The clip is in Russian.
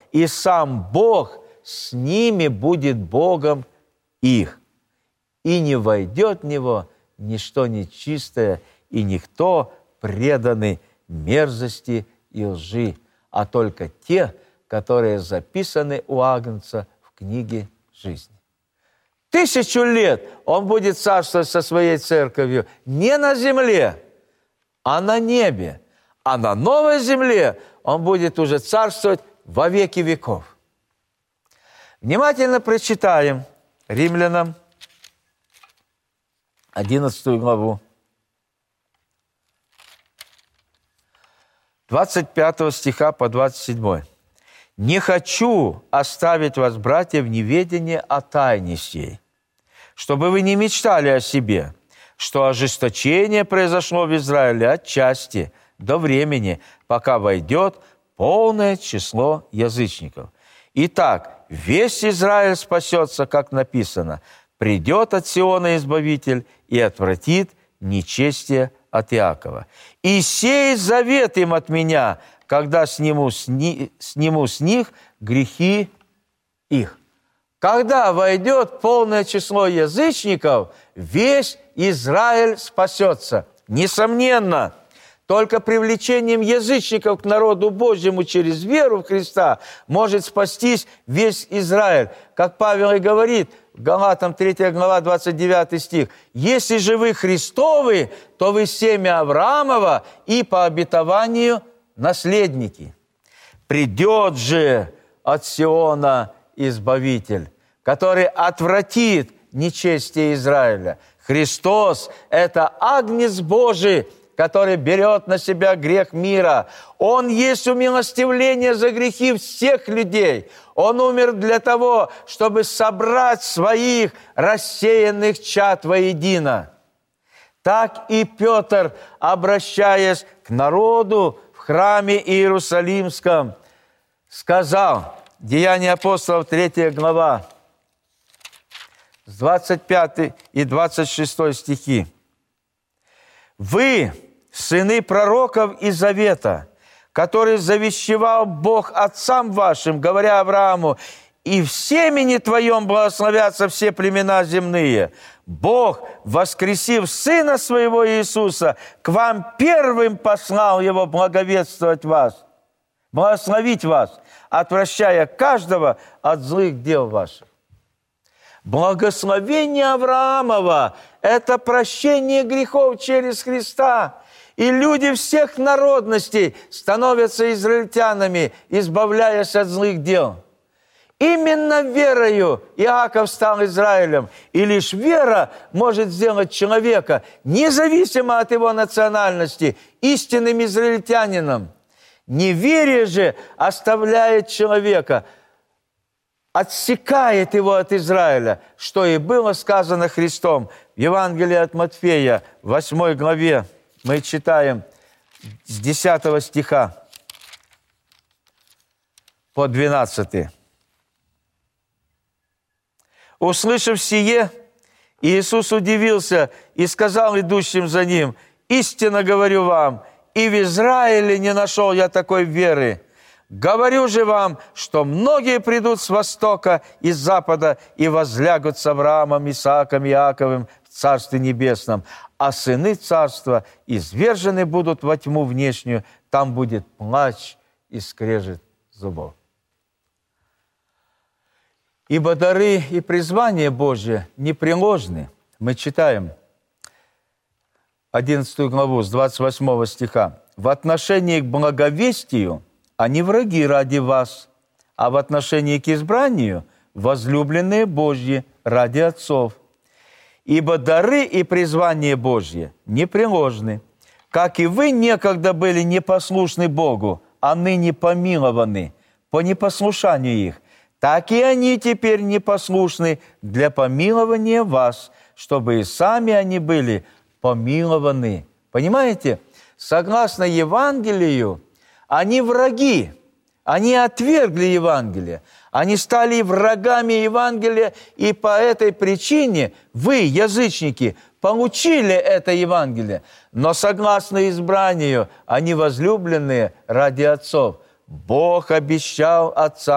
и сам Бог с ними будет Богом их, и не войдет в него ничто нечистое, и никто преданный мерзости и лжи, а только те, которые записаны у Агнца в книге жизни. 1000 лет он будет царствовать со своей церковью не на земле, а на небе. А на новой земле он будет уже царствовать во веки веков. Внимательно прочитаем Римлянам 11 главу, 25 стиха по 27. «Не хочу оставить вас, братья, в неведении о тайне сей, чтобы вы не мечтали о себе, что ожесточение произошло в Израиле отчасти до времени, пока войдет полное число язычников. Итак, весь Израиль спасется, как написано, придет от Сиона Избавитель и отвратит нечестие от Иакова. И сей завет им от меня, когда сниму с них грехи их». Когда войдет полное число язычников, весь Израиль спасется. Несомненно, только привлечением язычников к народу Божьему через веру в Христа может спастись весь Израиль. Как Павел и говорит, Галатам 3 глава, 29 стих. «Если же вы Христовы, то вы семя Авраамова и по обетованию наследники. Придет же от Сиона Избавитель, который отвратит нечестие Израиля». Христос – это Агнец Божий, который берет на себя грех мира. Он есть умилостивление за грехи всех людей. Он умер для того, чтобы собрать своих рассеянных чад воедино. Так и Петр, обращаясь к народу в храме Иерусалимском, сказал, Деяния апостолов, 3 глава, с 25 и 26 стихи. «Вы, сыны пророков и завета, который завещевал Бог отцам вашим, говоря Аврааму, и в семени твоем благословятся все племена земные. Бог, воскресив Сына Своего Иисуса, к вам первым послал Его благовествовать вас, благословить вас, отвращая каждого от злых дел ваших». Благословение Авраамова – это прощение грехов через Христа. И люди всех народностей становятся израильтянами, избавляясь от злых дел. Именно верою Иаков стал Израилем. И лишь вера может сделать человека, независимо от его национальности, истинным израильтянином. Неверие же оставляет человека, отсекает его от Израиля, что и было сказано Христом. В Евангелии от Матфея, 8 главе, мы читаем с 10 стиха по 12. «Услышав сие, Иисус удивился и сказал идущим за Ним, истинно говорю вам, и в Израиле не нашел я такой веры. Говорю же вам, что многие придут с востока и с запада и возлягут с Авраамом, Исааком и Иаковым в Царстве Небесном, а сыны Царства извержены будут во тьму внешнюю, там будет плач и скрежет зубов». «Ибо дары и призвание Божие непреложны». Мы читаем 11 главу с 28 стиха. «В отношении к благовестию они враги ради вас, а в отношении к избранию возлюбленные Божьи ради отцов. Ибо дары и призвание Божье непреложны. Как и вы некогда были непослушны Богу, а ныне помилованы по непослушанию их, так и они теперь непослушны для помилования вас, чтобы и сами они были помилованы». Понимаете? Согласно Евангелию, они враги, они отвергли Евангелие, они стали врагами Евангелия, и по этой причине вы, язычники, получили это Евангелие, но согласно избранию, они возлюбленные ради отцов. Бог обещал отцам